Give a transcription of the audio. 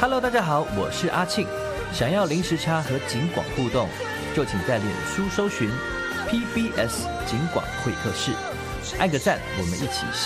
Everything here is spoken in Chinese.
Hello， 大家好，我是阿庆。想要零时差和警广互动，就请在脸书搜寻 PBS 警广会客室，按个赞，我们一起